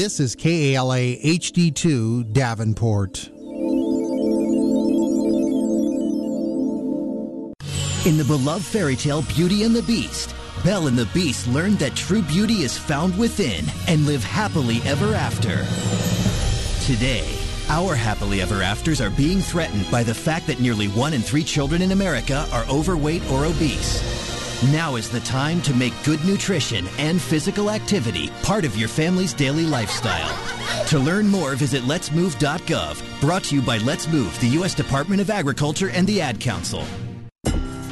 This is KALA HD2 Davenport. In the beloved fairy tale Beauty and the Beast, Belle and the Beast learned that true beauty is found within and live happily ever after. Today, our happily ever afters are being threatened by the fact that nearly 1 in 3 children in America are overweight or obese. Now is the time to make good nutrition and physical activity part of your family's daily lifestyle. To learn more, visit letsmove.gov. Brought to you by Let's Move, the U.S. Department of Agriculture and the Ad Council.